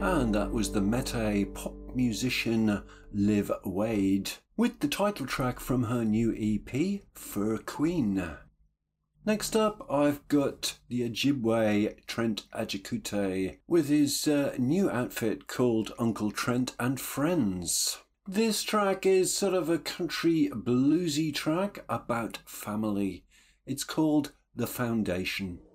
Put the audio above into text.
And that was the Mete pop musician Liv Wade with the title track from her new EP, Fur Queen. Next up, I've got the Ojibwe Trent Ajikute with his new outfit called Uncle Trent and Friends. This track is sort of a country bluesy track about family. It's called The Foundation.